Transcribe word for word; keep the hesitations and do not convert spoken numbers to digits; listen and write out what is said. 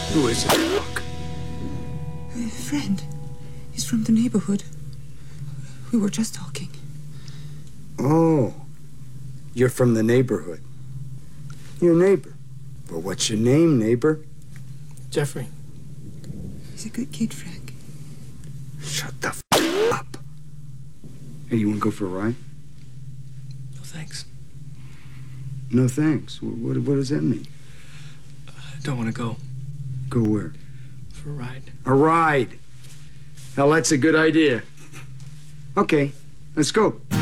Who is it, Doc? A friend. He's from the neighborhood. We were just talking. Oh, you're from the neighborhood. Your neighbor. Well, what's your name, neighbor? Jeffrey. He's a good kid, Frank. Shut the f up. Hey, you want to go for a ride? No, thanks. No, thanks. What, what, what does that mean? I don't want to go. Go where? For a ride. A ride. Hell, that's a good idea. Okay, let's go.